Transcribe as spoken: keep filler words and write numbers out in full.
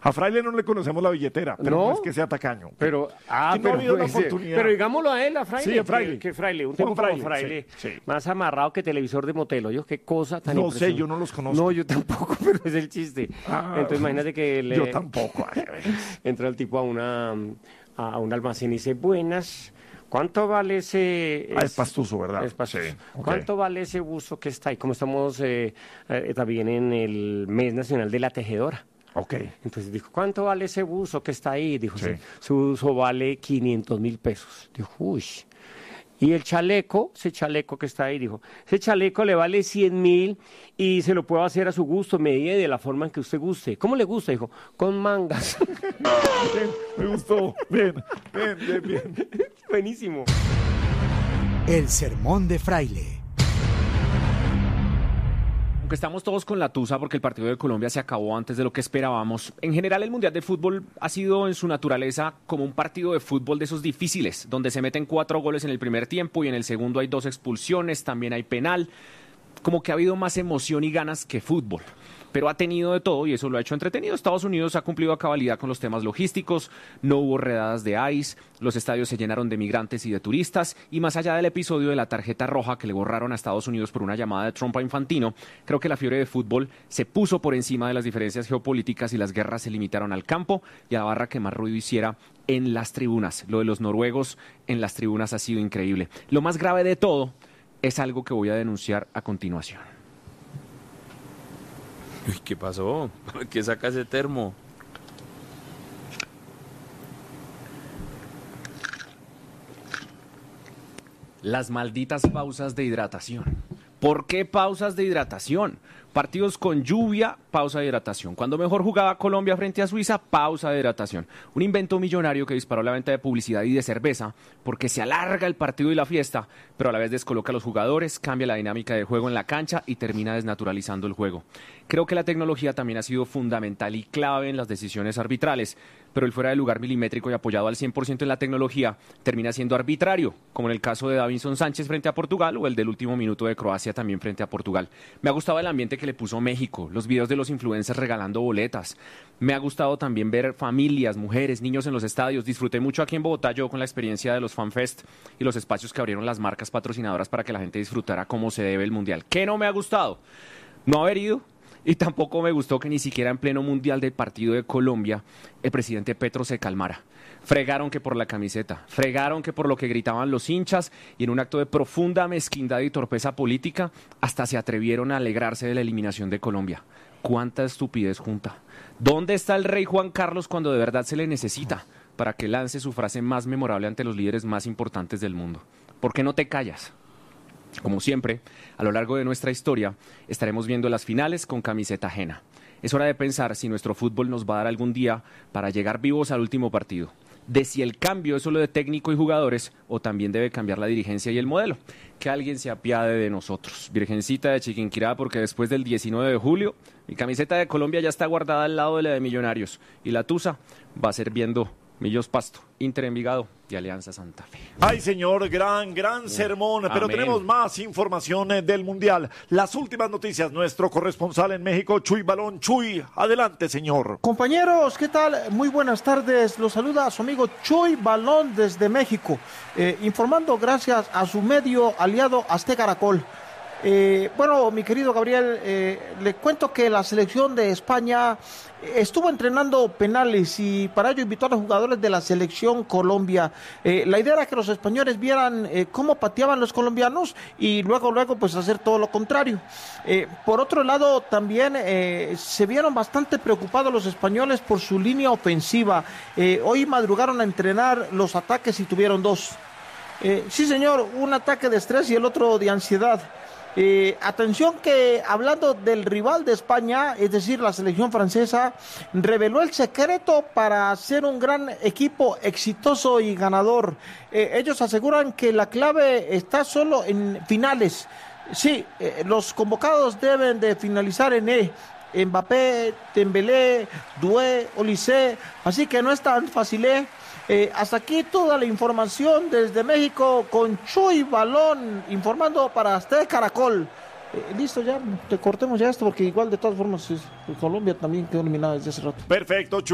A Fraile no le conocemos la billetera, pero no, no es que sea tacaño. Pero, ah, no pero, ha habido pues, una oportunidad. Pero digámoslo a él, a Fraile. Sí, a Fraile. Que, que Fraile, un Juan tipo Fraile, como Fraile, sí, sí. más amarrado que televisor de motel. Oye, qué cosa tan No sé, yo no los conozco. No, yo tampoco, pero es el chiste. Ah, Entonces imagínate que le... Yo tampoco. Entra el tipo a una a un almacén y dice, buenas... ¿Cuánto vale ese...? Ah, es pastuso, ¿verdad? Es pastuso. Sí, okay. ¿Cuánto vale ese buzo que está ahí? Como estamos eh, eh, también en el Mes Nacional de la Tejedora. Ok. Entonces dijo, ¿cuánto vale ese buzo que está ahí? Dijo, sí. su buzo vale quinientos mil pesos. Dijo, uy. Y el chaleco, ese chaleco que está ahí, dijo, ese chaleco le vale cien mil y se lo puedo hacer a su gusto, medida de la forma en que usted guste. ¿Cómo le gusta? Dijo, con mangas. Bien, me gustó. Bien, bien, bien, bien. Buenísimo. El sermón de Fraile. Aunque estamos todos con la tusa porque el partido de Colombia se acabó antes de lo que esperábamos, en general el Mundial de Fútbol ha sido en su naturaleza como un partido de fútbol de esos difíciles, donde se meten cuatro goles en el primer tiempo y en el segundo hay dos expulsiones, también hay penal, como que ha habido más emoción y ganas que fútbol. Pero ha tenido de todo y eso lo ha hecho entretenido. Estados Unidos ha cumplido a cabalidad con los temas logísticos, no hubo redadas de ICE, los estadios se llenaron de migrantes y de turistas, y más allá del episodio de la tarjeta roja que le borraron a Estados Unidos por una llamada de Trump a Infantino, creo que la fiebre de fútbol se puso por encima de las diferencias geopolíticas y las guerras se limitaron al campo y a la barra que más ruido hiciera en las tribunas. Lo de los noruegos en las tribunas ha sido increíble. Lo más grave de todo es algo que voy a denunciar a continuación. Uy, ¿qué pasó? ¿Por qué saca ese termo? Las malditas pausas de hidratación. ¿Por qué pausas de hidratación? Partidos con lluvia, pausa de hidratación. Cuando mejor jugaba Colombia frente a Suiza, pausa de hidratación. Un invento millonario que disparó la venta de publicidad y de cerveza porque se alarga el partido y la fiesta, pero a la vez descoloca a los jugadores, cambia la dinámica de juego en la cancha y termina desnaturalizando el juego. Creo que la tecnología también ha sido fundamental y clave en las decisiones arbitrales, pero el fuera de lugar milimétrico y apoyado al cien por ciento en la tecnología termina siendo arbitrario, como en el caso de Davinson Sánchez frente a Portugal o el del último minuto de Croacia también frente a Portugal. Me ha gustado el ambiente que le puso México, los videos de los influencers regalando boletas. Me ha gustado también ver familias, mujeres, niños en los estadios. Disfruté mucho aquí en Bogotá yo con la experiencia de los FanFest y los espacios que abrieron las marcas patrocinadoras para que la gente disfrutara como se debe el Mundial. ¿Qué no me ha gustado? No haber ido. Y tampoco me gustó que ni siquiera en pleno Mundial del partido de Colombia el presidente Petro se calmara. Fregaron que por la camiseta, fregaron que por lo que gritaban los hinchas y en un acto de profunda mezquindad y torpeza política hasta se atrevieron a alegrarse de la eliminación de Colombia. ¡Cuánta estupidez junta! ¿Dónde está el rey Juan Carlos cuando de verdad se le necesita para que lance su frase más memorable ante los líderes más importantes del mundo? ¿Por qué no te callas? Como siempre, a lo largo de nuestra historia, estaremos viendo las finales con camiseta ajena. Es hora de pensar si nuestro fútbol nos va a dar algún día para llegar vivos al último partido. De si el cambio es solo de técnico y jugadores o también debe cambiar la dirigencia y el modelo. Que alguien se apiade de nosotros. Virgencita de Chiquinquirá, porque después del diecinueve de julio, mi camiseta de Colombia ya está guardada al lado de la de Millonarios. Y la tusa va a ser viendo Millos Pasto, Inter Envigado y Alianza Santa Fe. Ay, señor, gran, gran sermón, pero Amén. tenemos más información eh, del Mundial. Las últimas noticias, nuestro corresponsal en México, Chuy Balón. Chuy, adelante, señor. Compañeros, ¿qué tal? Muy buenas tardes. Los saluda a su amigo Chuy Balón desde México, eh, informando gracias a su medio aliado Azteca Caracol. Eh, bueno, mi querido Gabriel, eh, le cuento que la selección de España estuvo entrenando penales y para ello invitó a los jugadores de la selección Colombia. Eh, la idea era que los españoles vieran eh, cómo pateaban los colombianos y luego, luego, pues hacer todo lo contrario. Eh, por otro lado, también eh, se vieron bastante preocupados los españoles por su línea ofensiva. Eh, hoy madrugaron a entrenar los ataques y tuvieron dos. Eh, sí, señor, un ataque de estrés y el otro de ansiedad. Eh, atención que hablando del rival de España, es decir, la selección francesa, reveló el secreto para ser un gran equipo exitoso y ganador. Eh, ellos aseguran que la clave está solo en finales. Sí, eh, los convocados deben de finalizar en E. Mbappé, Dembélé, Doué, Olise, así que no es tan fácil, ¿eh? Eh, hasta aquí toda la información desde México con Chuy Balón informando para Azteca Caracol. Eh, listo, ya te cortemos ya esto porque igual de todas formas es, Colombia también quedó eliminada desde hace rato. Perfecto, Chuy.